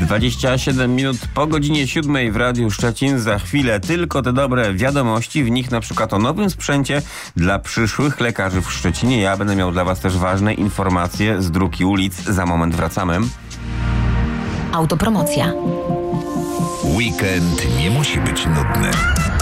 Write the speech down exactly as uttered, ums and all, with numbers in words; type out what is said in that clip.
dwadzieścia siedem minut po godzinie siódmej w Radiu Szczecin. Za chwilę tylko te dobre wiadomości, w nich na przykład o nowym sprzęcie dla przyszłych lekarzy w Szczecinie. Ja będę miał dla was też ważne informacje z dróg i ulic. Za moment wracamy. Autopromocja. Weekend nie musi być nudny.